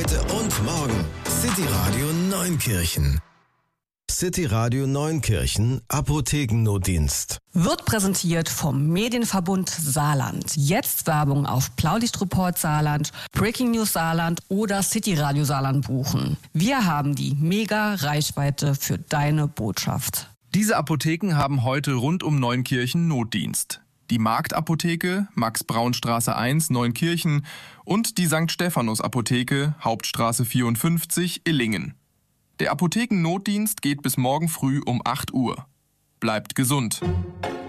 Heute und morgen. City Radio Neunkirchen. City Radio Neunkirchen, Apothekennotdienst. Wird präsentiert vom Medienverbund Saarland. Jetzt Werbung auf Blaulichtreport Saarland, Breaking News Saarland oder City Radio Saarland buchen. Wir haben die Mega-Reichweite für deine Botschaft. Diese Apotheken haben heute rund um Neunkirchen Notdienst. Die Marktapotheke, Max-Braun-Straße 1, Neunkirchen und die St. Stephanus-Apotheke, Hauptstraße 54, Illingen. Der Apothekennotdienst geht bis morgen früh um 8 Uhr. Bleibt gesund.